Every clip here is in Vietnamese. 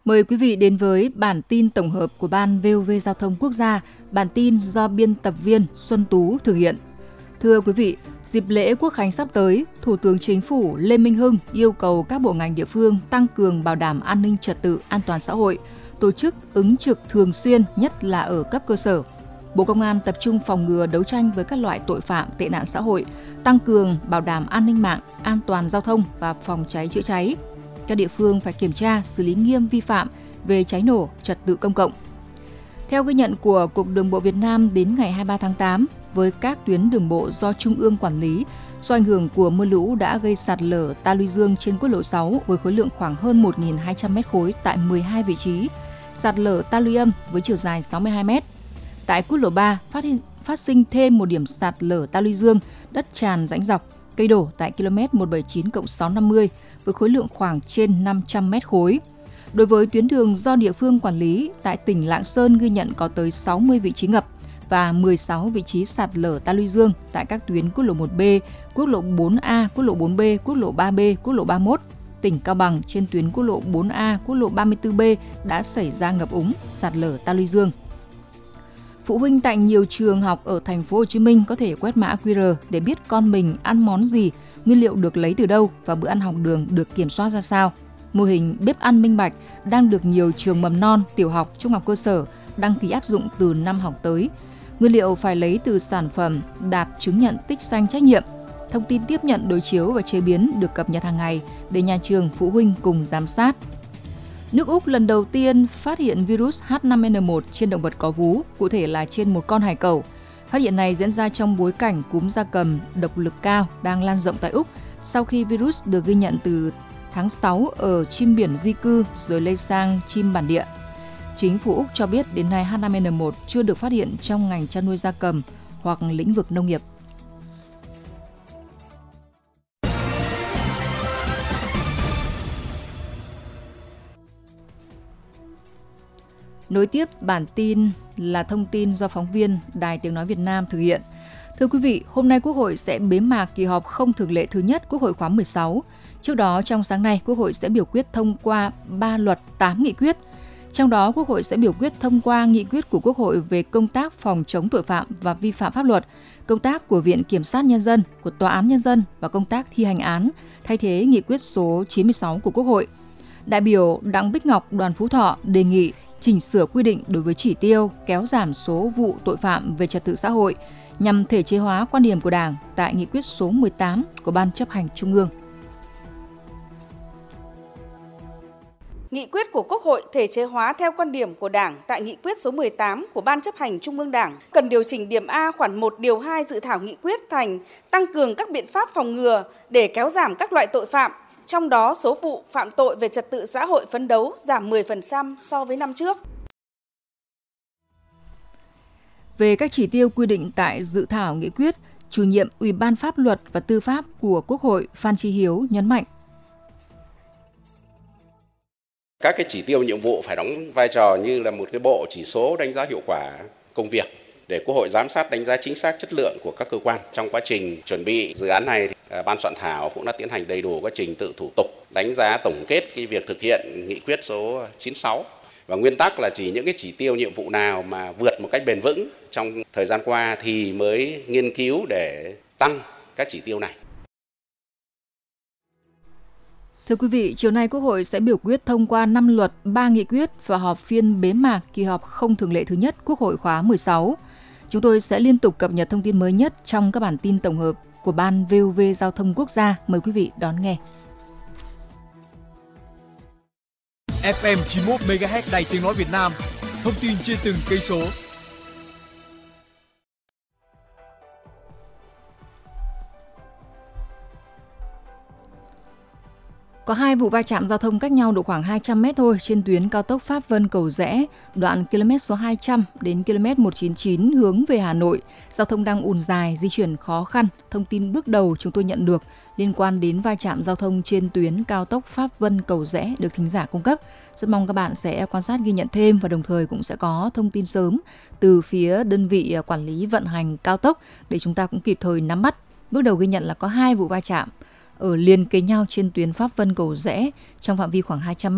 Mời quý vị đến với bản tin tổng hợp của Ban VOV Giao thông Quốc gia, bản tin do biên tập viên Xuân Tú thực hiện. Thưa quý vị, dịp lễ Quốc khánh sắp tới, Thủ tướng Chính phủ Lê Minh Hưng yêu cầu các bộ ngành địa phương tăng cường bảo đảm an ninh trật tự, an toàn xã hội, tổ chức ứng trực thường xuyên, nhất là ở cấp cơ sở. Bộ Công an tập trung phòng ngừa đấu tranh với các loại tội phạm, tệ nạn xã hội, tăng cường bảo đảm an ninh mạng, an toàn giao thông và phòng cháy chữa cháy. Các địa phương phải kiểm tra, xử lý nghiêm vi phạm về cháy nổ, trật tự công cộng. Theo ghi nhận của Cục Đường bộ Việt Nam đến ngày 23 tháng 8, với các tuyến đường bộ do Trung ương quản lý, do ảnh hưởng của mưa lũ đã gây sạt lở ta luy dương trên quốc lộ 6 với khối lượng khoảng hơn 1.200 mét khối tại 12 vị trí, sạt lở ta luy âm với chiều dài 62 mét. Tại quốc lộ 3, phát sinh thêm một điểm sạt lở ta luy dương, đất tràn rãnh dọc, cây đổ tại km 179+650 với khối lượng khoảng trên 500 mét khối. Đối với tuyến đường do địa phương quản lý, tại tỉnh Lạng Sơn ghi nhận có tới 60 vị trí ngập và 16 vị trí sạt lở ta luy dương tại các tuyến quốc lộ 1B, quốc lộ 4A, quốc lộ 4B, quốc lộ 3B, quốc lộ 31. Tỉnh Cao Bằng trên tuyến quốc lộ 4A, quốc lộ 34B đã xảy ra ngập úng, sạt lở ta luy dương. Phụ huynh tại nhiều trường học ở thành phố Hồ Chí Minh có thể quét mã QR để biết con mình ăn món gì, nguyên liệu được lấy từ đâu và bữa ăn học đường được kiểm soát ra sao. Mô hình bếp ăn minh bạch đang được nhiều trường mầm non, tiểu học, trung học cơ sở đăng ký áp dụng từ năm học tới. Nguyên liệu phải lấy từ sản phẩm đạt chứng nhận tích xanh trách nhiệm. Thông tin tiếp nhận, đối chiếu và chế biến được cập nhật hàng ngày để nhà trường, phụ huynh cùng giám sát. Nước Úc lần đầu tiên phát hiện virus H5N1 trên động vật có vú, cụ thể là trên một con hải cẩu. Phát hiện này diễn ra trong bối cảnh cúm gia cầm độc lực cao đang lan rộng tại Úc sau khi virus được ghi nhận từ tháng 6 ở chim biển di cư rồi lây sang chim bản địa. Chính phủ Úc cho biết đến nay H5N1 chưa được phát hiện trong ngành chăn nuôi gia cầm hoặc lĩnh vực nông nghiệp. Nối tiếp bản tin là thông tin do phóng viên Đài Tiếng Nói Việt Nam thực hiện. Thưa quý vị, hôm nay Quốc hội sẽ bế mạc kỳ họp không thường lệ thứ nhất Quốc hội khóa 16. Trước đó, trong sáng nay, Quốc hội sẽ biểu quyết thông qua 3 luật 8 nghị quyết. Trong đó, Quốc hội sẽ biểu quyết thông qua nghị quyết của Quốc hội về công tác phòng chống tội phạm và vi phạm pháp luật, công tác của Viện Kiểm sát Nhân dân, của Tòa án Nhân dân và công tác thi hành án, thay thế nghị quyết số 96 của Quốc hội. Đại biểu Đặng Bích Ngọc, đoàn Phú Thọ đề nghị chỉnh sửa quy định đối với chỉ tiêu kéo giảm số vụ tội phạm về trật tự xã hội nhằm thể chế hóa quan điểm của Đảng tại nghị quyết số 18 của Ban Chấp hành Trung ương. Nghị quyết của Quốc hội thể chế hóa theo quan điểm của Đảng tại nghị quyết số 18 của Ban Chấp hành Trung ương Đảng cần điều chỉnh điểm A khoản 1 điều 2 dự thảo nghị quyết thành tăng cường các biện pháp phòng ngừa để kéo giảm các loại tội phạm, trong đó số vụ phạm tội về trật tự xã hội phấn đấu giảm 10% so với năm trước. Về các chỉ tiêu quy định tại dự thảo nghị quyết, Chủ nhiệm Ủy ban Pháp luật và Tư pháp của Quốc hội Phan Chí Hiếu nhấn mạnh. Các cái chỉ tiêu nhiệm vụ phải đóng vai trò như là một cái bộ chỉ số đánh giá hiệu quả công việc để Quốc hội giám sát đánh giá chính xác chất lượng của các cơ quan. Trong quá trình chuẩn bị dự án này, Ban soạn thảo cũng đã tiến hành đầy đủ quá trình tự thủ tục, đánh giá tổng kết cái việc thực hiện nghị quyết số 96. Và nguyên tắc là chỉ những cái chỉ tiêu nhiệm vụ nào mà vượt một cách bền vững trong thời gian qua thì mới nghiên cứu để tăng các chỉ tiêu này. Thưa quý vị, chiều nay Quốc hội sẽ biểu quyết thông qua 5 luật, 3 nghị quyết và họp phiên bế mạc kỳ họp không thường lệ thứ nhất Quốc hội khóa 16. Chúng tôi sẽ liên tục cập nhật thông tin mới nhất trong các bản tin tổng hợp của Ban VOV Giao thông Quốc gia. Mời quý vị đón nghe. FM 91 MHz Đài Tiếng Nói Việt Nam. Thông tin trên từng cây số. Có 2 vụ va chạm giao thông cách nhau độ khoảng 200 m thôi trên tuyến cao tốc Pháp Vân Cầu Giẽ, đoạn km số 200 đến km 199 hướng về Hà Nội. Giao thông đang ùn dài, di chuyển khó khăn. Thông tin bước đầu chúng tôi nhận được liên quan đến va chạm giao thông trên tuyến cao tốc Pháp Vân Cầu Giẽ được thính giả cung cấp. Rất mong các bạn sẽ quan sát ghi nhận thêm và đồng thời cũng sẽ có thông tin sớm từ phía đơn vị quản lý vận hành cao tốc để chúng ta cũng kịp thời nắm bắt. Bước đầu ghi nhận là có 2 vụ va chạm ở liền kề nhau trên tuyến Pháp Vân Cầu Giẽ trong phạm vi khoảng 200 m,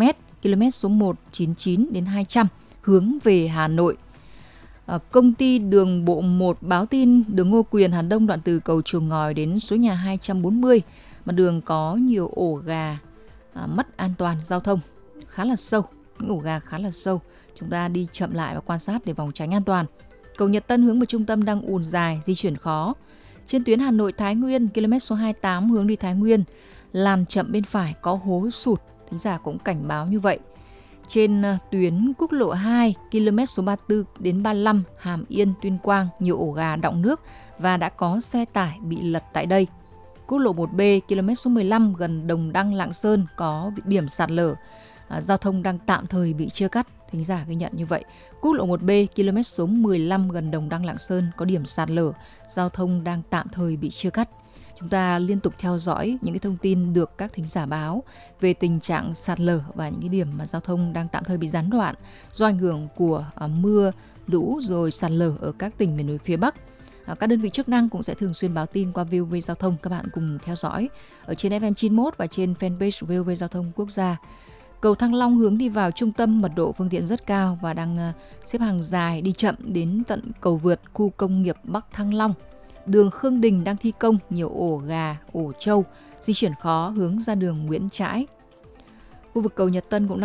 km số 199 đến 200 hướng về Hà Nội. Công ty Đường bộ 1 báo tin đường Ngô Quyền Hà Đông đoạn từ cầu Chuồng Ngòi đến số nhà 240, mặt đường có nhiều ổ gà, mất an toàn giao thông khá là sâu, những ổ gà khá là sâu. Chúng ta đi chậm lại và quan sát để phòng tránh an toàn. Cầu Nhật Tân hướng vào trung tâm đang ùn dài, di chuyển khó. Trên tuyến Hà Nội Thái Nguyên, km số 28 hướng đi Thái Nguyên, làn chậm bên phải có hố sụt, thính giả cũng cảnh báo như vậy. Trên tuyến quốc lộ 2, km số 34 đến 35, Hàm Yên, Tuyên Quang, nhiều ổ gà đọng nước và đã có xe tải bị lật tại đây. Quốc lộ 1B, km số 15 gần Đồng Đăng, Lạng Sơn có điểm sạt lở, giao thông đang tạm thời bị chia cắt, thính giả ghi nhận như vậy. Quốc lộ 1B, km số 15 gần Đồng Đăng, Lạng Sơn có điểm sạt lở, giao thông đang tạm thời bị chia cắt. Chúng ta liên tục theo dõi những cái thông tin được các thính giả báo về tình trạng sạt lở và những cái điểm mà giao thông đang tạm thời bị gián đoạn do ảnh hưởng của mưa, lũ rồi sạt lở ở các tỉnh miền núi phía Bắc. Các đơn vị chức năng cũng sẽ thường xuyên báo tin qua VOV Giao thông. Các bạn cùng theo dõi ở trên FM 91 và trên fanpage VOV Giao thông Quốc gia. Cầu Thăng Long hướng đi vào trung tâm mật độ phương tiện rất cao và đang xếp hàng dài đi chậm đến tận cầu vượt khu công nghiệp Bắc Thăng Long. Đường Khương Đình đang thi công, nhiều ổ gà, ổ trâu, di chuyển khó hướng ra đường Nguyễn Trãi. Khu vực cầu Nhật Tân cũng đang